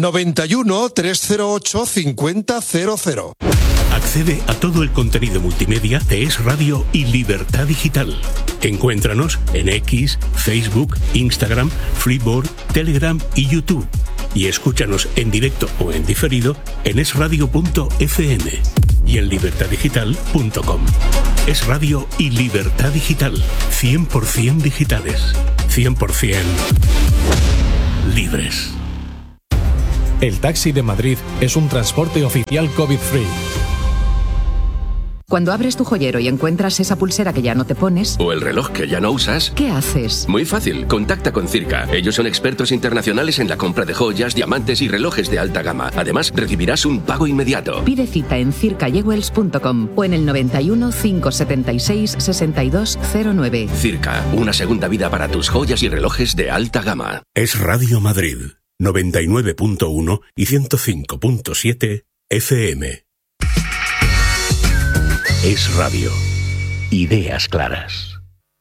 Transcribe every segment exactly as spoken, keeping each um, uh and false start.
noventa y uno, trescientos ocho, cincuenta cero cero. Accede a todo el contenido multimedia de Es Radio y Libertad Digital. Encuéntranos en X, Facebook, Instagram, Flipboard, Telegram y YouTube. Y escúchanos en directo o en diferido en es radio punto efe eme y en libertad digital punto com. Es Radio y Libertad Digital. cien por ciento digitales. cien por ciento libres. El taxi de Madrid es un transporte oficial COVID-free. Cuando abres tu joyero y encuentras esa pulsera que ya no te pones... o el reloj que ya no usas... ¿qué haces? Muy fácil, contacta con Circa. Ellos son expertos internacionales en la compra de joyas, diamantes y relojes de alta gama. Además, recibirás un pago inmediato. Pide cita en circa jewels punto com o en el noventa y uno, cinco setenta y seis, sesenta y dos cero nueve. Circa, una segunda vida para tus joyas y relojes de alta gama. Es Radio Madrid, noventa y nueve punto uno y ciento cinco punto siete efe eme. Es Radio. Ideas claras.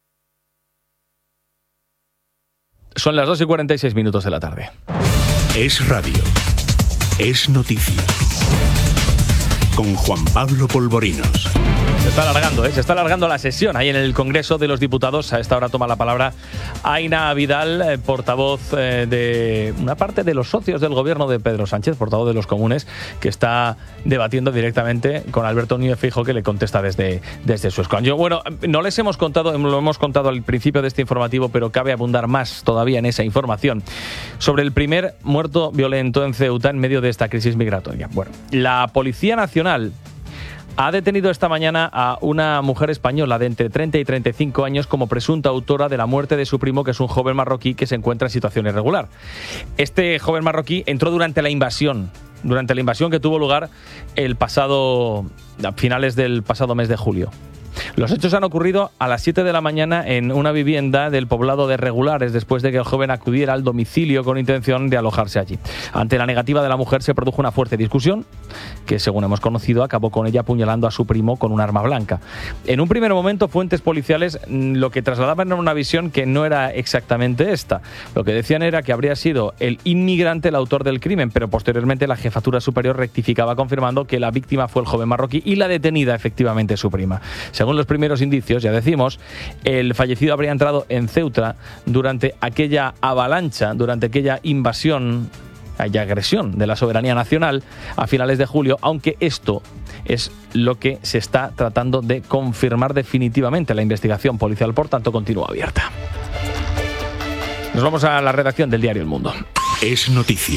Son las dos y cuarenta y seis minutos de la tarde. Es Radio. Es noticia. Con Juan Pablo Polvorinos. Se está alargando, ¿eh? Se está alargando la sesión ahí en el Congreso de los Diputados. A esta hora toma la palabra Aina Vidal, eh, portavoz eh, de una parte de los socios del gobierno de Pedro Sánchez, portavoz de los comunes, que está debatiendo directamente con Alberto Núñez Feijóo, que le contesta desde, desde su escaño. Bueno, no les hemos contado, lo hemos contado al principio de este informativo, pero cabe abundar más todavía en esa información sobre el primer muerto violento en Ceuta en medio de esta crisis migratoria. Bueno, la Policía Nacional ha detenido esta mañana a una mujer española de entre treinta y treinta y cinco años como presunta autora de la muerte de su primo, que es un joven marroquí que se encuentra en situación irregular. Este joven marroquí entró durante la invasión, durante la invasión que tuvo lugar el pasado, a finales del pasado mes de julio. Los hechos han ocurrido a las siete de la mañana en una vivienda del poblado de Regulares, después de que el joven acudiera al domicilio con intención de alojarse allí. Ante la negativa de la mujer se produjo una fuerte discusión que, según hemos conocido, acabó con ella apuñalando a su primo con un arma blanca. En un primer momento, fuentes policiales lo que trasladaban era una visión que no era exactamente esta. Lo que decían era que habría sido el inmigrante el autor del crimen, pero posteriormente la jefatura superior rectificaba confirmando que la víctima fue el joven marroquí y la detenida efectivamente su prima. Según los primeros indicios, ya decimos, el fallecido habría entrado en Ceuta durante aquella avalancha, durante aquella invasión y agresión de la soberanía nacional a finales de julio, aunque esto es lo que se está tratando de confirmar definitivamente. La investigación policial, por tanto, continúa abierta. Nos vamos a la redacción del diario El Mundo. Es noticia.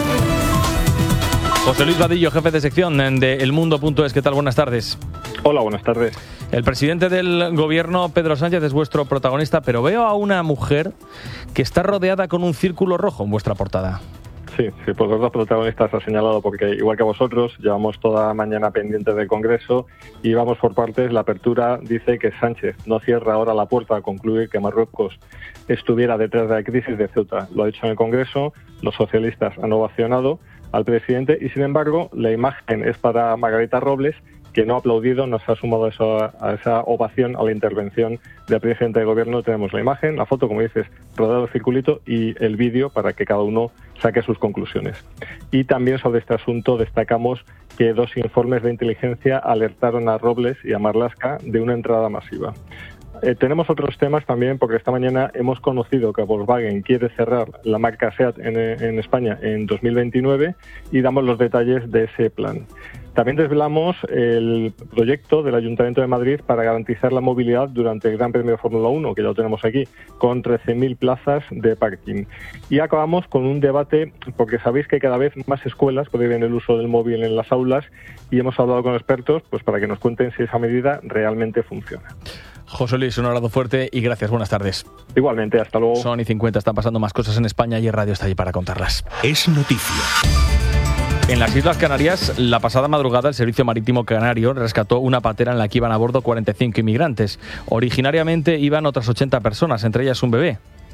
José Luis Vadillo, jefe de sección de el mundo punto es. ¿Qué tal? Buenas tardes. Hola, buenas tardes. El presidente del gobierno, Pedro Sánchez, es vuestro protagonista, pero veo a una mujer que está rodeada con un círculo rojo en vuestra portada. Sí, sí, pues los dos protagonistas ha señalado, porque igual que vosotros, llevamos toda mañana pendientes del Congreso y vamos por partes. La apertura dice que Sánchez no cierra ahora la puerta a concluir que Marruecos estuviera detrás de la crisis de Ceuta. Lo ha dicho en el Congreso, los socialistas han ovacionado al presidente y, sin embargo, la imagen es para Margarita Robles, que no ha aplaudido, no se ha sumado a esa, a esa ovación a la intervención del presidente del gobierno. Tenemos la imagen, la foto, como dices, rodeado del circulito, y el vídeo para que cada uno saque sus conclusiones. Y también sobre este asunto destacamos que dos informes de inteligencia alertaron a Robles y a Marlaska de una entrada masiva. Eh, tenemos otros temas también, porque esta mañana hemos conocido que Volkswagen quiere cerrar la marca SEAT en, en España en dos mil veintinueve y damos los detalles de ese plan. También desvelamos el proyecto del Ayuntamiento de Madrid para garantizar la movilidad durante el Gran Premio de Fórmula uno, que ya lo tenemos aquí, con trece mil plazas de parking. Y acabamos con un debate, porque sabéis que cada vez más escuelas prohíben el uso del móvil en las aulas, y hemos hablado con expertos pues para que nos cuenten si esa medida realmente funciona. José Luis, un abrazo fuerte y gracias. Buenas tardes. Igualmente, hasta luego. Son y cincuenta, están pasando más cosas en España y el radio está allí para contarlas. Es noticia. En las Islas Canarias, la pasada madrugada, el Servicio Marítimo Canario rescató una patera en la que iban a bordo cuarenta y cinco inmigrantes. Originariamente iban otras ochenta personas, entre ellas un bebé.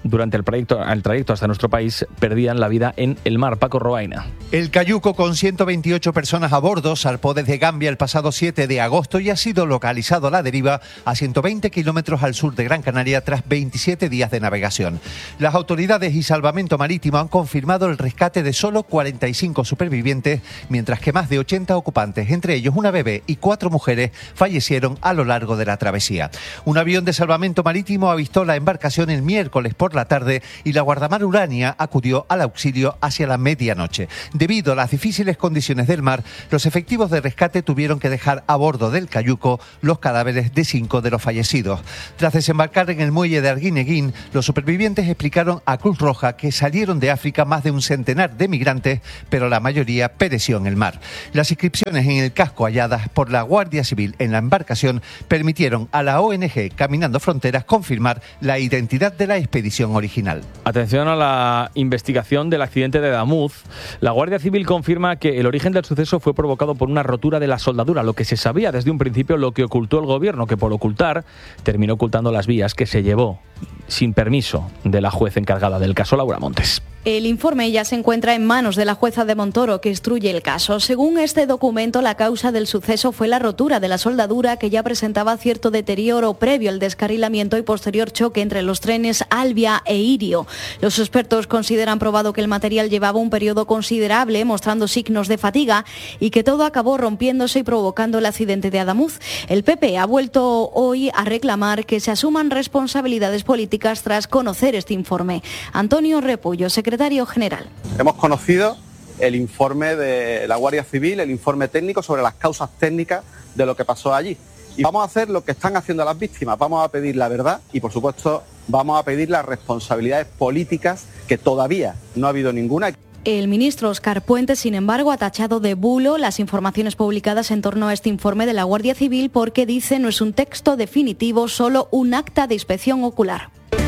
durante el trayecto, el trayecto hasta nuestro país perdían la vida en el mar. Paco Roaina. El Cayuco, con ciento veintiocho personas a bordo, zarpó desde Gambia el pasado siete de agosto y ha sido localizado a la deriva a ciento veinte kilómetros al sur de Gran Canaria tras veintisiete días de navegación. Las autoridades y Salvamento Marítimo han confirmado el rescate de solo cuarenta y cinco supervivientes, mientras que más de ochenta ocupantes, entre ellos una bebé y cuatro mujeres, fallecieron a lo largo de la travesía. Un avión de Salvamento Marítimo avistó la embarcación el miércoles por la tarde y la guardamar Urania acudió al auxilio hacia la medianoche. Debido a las difíciles condiciones del mar, los efectivos de rescate tuvieron que dejar a bordo del Cayuco los cadáveres de cinco de los fallecidos. Tras desembarcar en el muelle de Arguineguín, los supervivientes explicaron a Cruz Roja que salieron de África más de un centenar de migrantes, pero la mayoría pereció en el mar. Las inscripciones en el casco halladas por la Guardia Civil en la embarcación permitieron a la O N G Caminando Fronteras confirmar la identidad de la expedición original. Atención a la investigación del accidente de Damuz. La Guardia Civil confirma que el origen del suceso fue provocado por una rotura de la soldadura, lo que se sabía desde un principio, lo que ocultó el gobierno, que por ocultar terminó ocultando las vías que se llevó sin permiso de la juez encargada del caso, Laura Montes. El informe ya se encuentra en manos de la jueza de Montoro, que instruye el caso. Según este documento, la causa del suceso fue la rotura de la soldadura, que ya presentaba cierto deterioro previo al descarrilamiento y posterior choque entre los trenes Albia e Irio. Los expertos consideran probado que el material llevaba un periodo considerable, mostrando signos de fatiga, y que todo acabó rompiéndose y provocando el accidente de Adamuz. El P P ha vuelto hoy a reclamar que se asuman responsabilidades políticas tras conocer este informe. Antonio Repullo, secretario Secretario General. Hemos conocido el informe de la Guardia Civil, el informe técnico sobre las causas técnicas de lo que pasó allí. Y vamos a hacer lo que están haciendo las víctimas, vamos a pedir la verdad y, por supuesto, vamos a pedir las responsabilidades políticas, que todavía no ha habido ninguna. El ministro Óscar Puente, sin embargo, ha tachado de bulo las informaciones publicadas en torno a este informe de la Guardia Civil porque dice no es un texto definitivo, solo un acta de inspección ocular.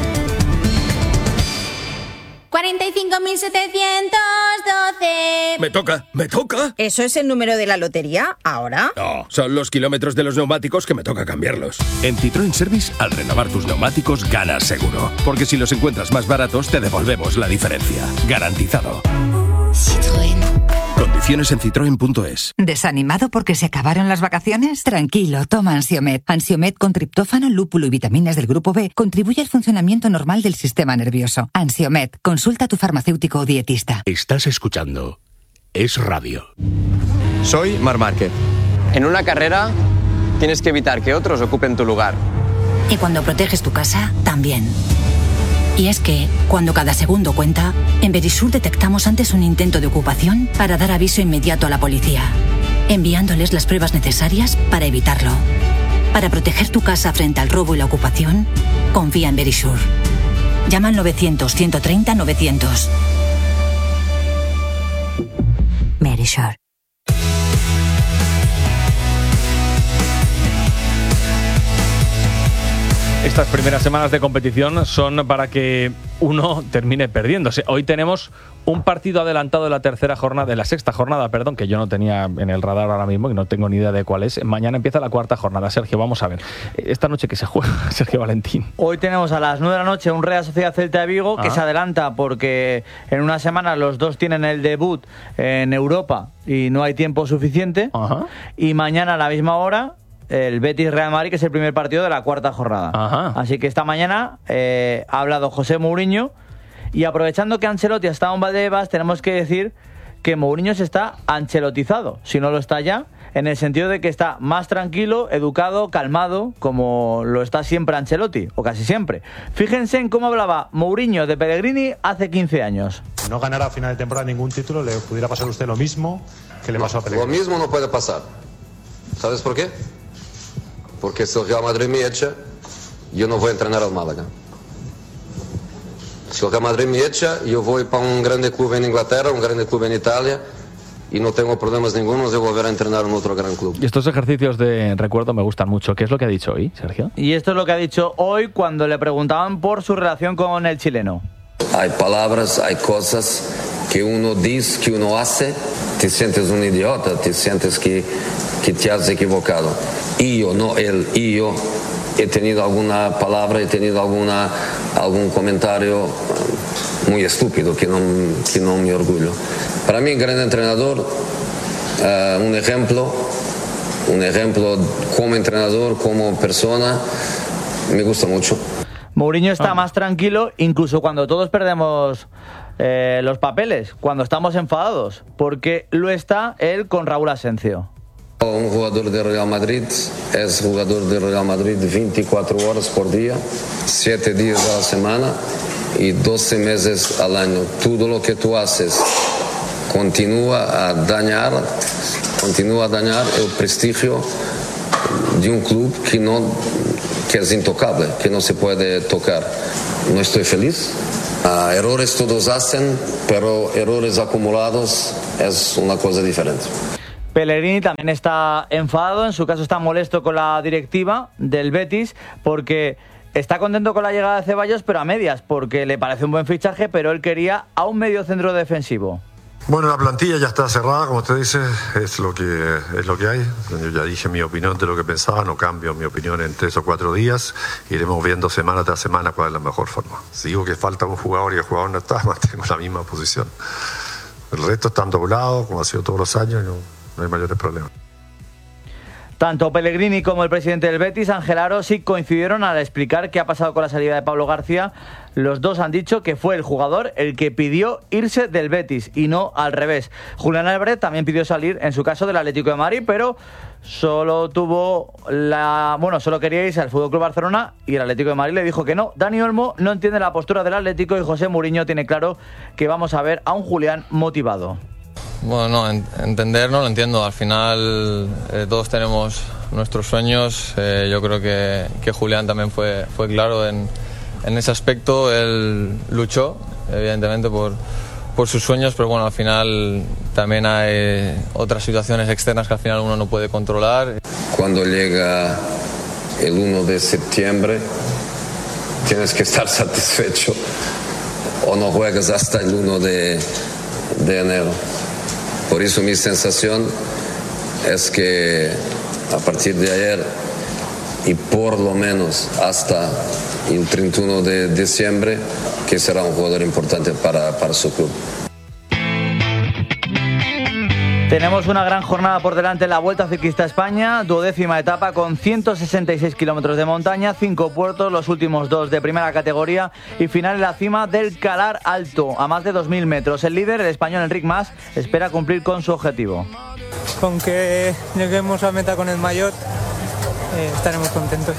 cuarenta y cinco mil setecientos doce. Me toca, me toca. ¿Eso es el número de la lotería ahora? No, son los kilómetros de los neumáticos que me toca cambiarlos. En Citroën Service, al renovar tus neumáticos, ganas seguro. Porque si los encuentras más baratos, te devolvemos la diferencia. Garantizado. Citroën. Condiciones en citroen punto es. ¿Desanimado porque se acabaron las vacaciones? Tranquilo, toma Ansiomed. Ansiomed con triptófano, lúpulo y vitaminas del grupo B contribuye al funcionamiento normal del sistema nervioso. Ansiomed, consulta a tu farmacéutico o dietista. Estás escuchando Es Radio. Soy Marc Márquez. En una carrera tienes que evitar que otros ocupen tu lugar. Y cuando proteges tu casa, también. Y es que, cuando cada segundo cuenta, en Verisur detectamos antes un intento de ocupación para dar aviso inmediato a la policía, enviándoles las pruebas necesarias para evitarlo. Para proteger tu casa frente al robo y la ocupación, confía en Verisur. Llama al novecientos, ciento treinta, novecientos. Verisur. Estas primeras semanas de competición son para que uno termine perdiéndose. Hoy tenemos un partido adelantado de la tercera jornada, de la sexta jornada, perdón, que yo no tenía en el radar ahora mismo y no tengo ni idea de cuál es. Mañana empieza la cuarta jornada. Sergio, vamos a ver. Esta noche que se juega, Sergio Valentín. Hoy tenemos a las nueve de la noche un Real Sociedad Celta de Vigo que ah. se adelanta porque en una semana los dos tienen el debut en Europa y no hay tiempo suficiente. Ajá. Y mañana a la misma hora el Betis Real Madrid, que es el primer partido de la cuarta jornada. Ajá. Así que esta mañana eh, ha hablado José Mourinho y aprovechando que Ancelotti ha estado en Valdebebas, tenemos que decir que Mourinho se está ancelotizado, si no lo está ya, en el sentido de que está más tranquilo, educado, calmado, como lo está siempre Ancelotti, o casi siempre. Fíjense en cómo hablaba Mourinho de Pellegrini hace quince años. Si no ganara a final de temporada ningún título, le pudiera pasar a usted lo mismo que le pasó a Pellegrini. Lo mismo no puede pasar. ¿Sabes por qué? Porque si el Real Madrid me echa, yo no voy a entrenar al Málaga. Si el Real Madrid me echa, yo voy para un grande club en Inglaterra, un grande club en Italia, y no tengo problemas ningunos de volver a entrenar en otro gran club. Y estos ejercicios de recuerdo me gustan mucho. ¿Qué es lo que ha dicho hoy, Sergio? Y esto es lo que ha dicho hoy cuando le preguntaban por su relación con el chileno. Hay palabras, hay cosas que uno dice, que uno hace, te sientes un idiota, te sientes que, que te has equivocado. Y yo, no él, y yo, he tenido alguna palabra, he tenido alguna, algún comentario muy estúpido que no, que no me orgullo. Para mí, gran entrenador, uh, un ejemplo, un ejemplo como entrenador, como persona, me gusta mucho. Mourinho está ah. más tranquilo, incluso cuando todos perdemos eh, los papeles, cuando estamos enfadados, porque lo está él con Raúl Asencio. Un jugador de Real Madrid es jugador de Real Madrid veinticuatro horas por día, siete días a la semana y doce meses al año. Todo lo que tú haces continúa a dañar, continúa a dañar el prestigio de un club que no, que es intocable, que no se puede tocar. No estoy feliz. Uh, errores todos hacen, pero errores acumulados es una cosa diferente. Pellegrini también está enfadado, en su caso está molesto con la directiva del Betis porque está contento con la llegada de Ceballos, pero a medias, porque le parece un buen fichaje, pero él quería a un mediocentro defensivo. Bueno, la plantilla ya está cerrada, como usted dice, es lo que es lo que hay. Yo ya dije mi opinión de lo que pensaba, no cambio mi opinión en tres o cuatro días. Iremos viendo semana tras semana cuál es la mejor forma. Si digo que falta un jugador y el jugador no está, mantengo la misma posición. El resto están doblados, como ha sido todos los años, no, no hay mayores problemas. Tanto Pellegrini como el presidente del Betis, Ángel Aro, sí coincidieron al explicar qué ha pasado con la salida de Pablo García. Los dos han dicho que fue el jugador el que pidió irse del Betis y no al revés. Julián Álvarez también pidió salir en su caso del Atlético de Madrid, pero solo tuvo la, bueno, solo quería irse al F C Barcelona y el Atlético de Madrid le dijo que no. Dani Olmo no entiende la postura del Atlético y José Mourinho tiene claro que vamos a ver a un Julián motivado. Bueno, no, en, entender no lo entiendo. Al final eh, todos tenemos nuestros sueños. Eh, yo creo que, que Julián también fue, fue claro en, en ese aspecto. Él luchó, evidentemente, por, por sus sueños, pero bueno, al final también hay otras situaciones externas que al final uno no puede controlar. Cuando llega el uno de septiembre, tienes que estar satisfecho o no juegas hasta el uno de, de enero. Por eso mi sensación es que a partir de ayer y por lo menos hasta el treinta y uno de diciembre, que será un jugador importante para, para su club. Tenemos una gran jornada por delante en la Vuelta Ciclista a España, duodécima etapa con ciento sesenta y seis kilómetros de montaña, cinco puertos, los últimos dos de primera categoría y final en la cima del Calar Alto, a más de dos mil metros. El líder, el español Enric Mas, espera cumplir con su objetivo. Con que lleguemos a meta con el maillot, eh, estaremos contentos.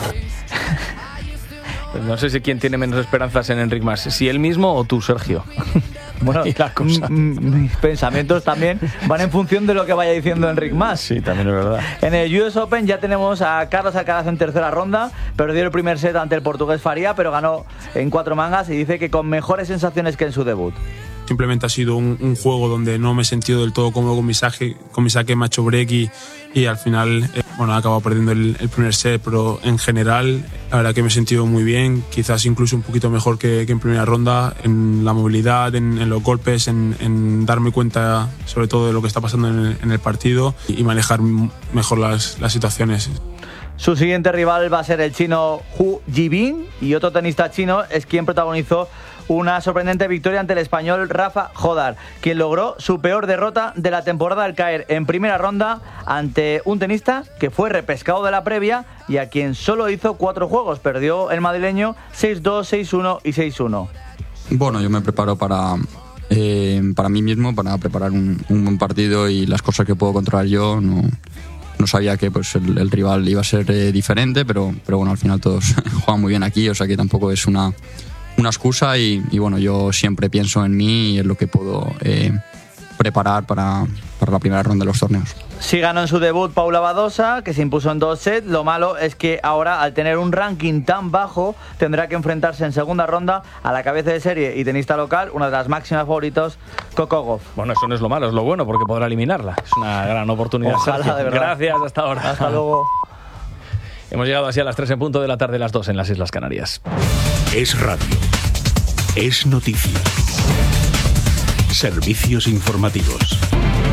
Pues no sé si quién tiene menos esperanzas en Enric Mas, si él mismo o tú, Sergio. Bueno, mis pensamientos también van en función de lo que vaya diciendo Enric Mas. Sí, también es verdad. En el U S Open ya tenemos a Carlos Alcaraz en tercera ronda. Perdió el primer set ante el portugués Faria, pero ganó en cuatro mangas y dice que con mejores sensaciones que en su debut. Simplemente ha sido un, un juego donde no me he sentido del todo cómodo con mi saque, con mi saque macho break y, y al final eh, bueno, he acabado perdiendo el, el primer set, pero en general la verdad que me he sentido muy bien, quizás incluso un poquito mejor que, que en primera ronda, en la movilidad, en, en los golpes, en, en darme cuenta sobre todo de lo que está pasando en el, en el partido y, y manejar mejor las, las situaciones. Su siguiente rival va a ser el chino Hu Jibin y otro tenista chino es quien protagonizó una sorprendente victoria ante el español Rafa Jodar, quien logró su peor derrota de la temporada al caer en primera ronda ante un tenista que fue repescado de la previa y a quien solo hizo cuatro juegos. Perdió el madrileño seis dos, seis uno y seis uno. Bueno, yo me preparo para, eh, para mí mismo, para preparar un, un buen partido y las cosas que puedo controlar yo. No, no sabía que pues, el, el rival iba a ser eh, diferente, pero, pero bueno, al final todos juegan muy bien aquí, o sea que tampoco es una... una excusa y, y bueno, yo siempre pienso en mí y en lo que puedo eh, preparar para, para la primera ronda de los torneos. Sí ganó en su debut Paula Badosa, que se impuso en dos sets. Lo malo es que ahora, al tener un ranking tan bajo, tendrá que enfrentarse en segunda ronda a la cabeza de serie y tenista local, una de las máximas favoritas, Coco Gauff. Bueno, eso no es lo malo, es lo bueno, porque podrá eliminarla. Es una gran oportunidad. Ojalá, de verdad. Gracias, hasta ahora. Hasta luego. Hemos llegado así a las tres en punto de la tarde, las dos en las Islas Canarias. Es radio. Es noticia. Servicios informativos.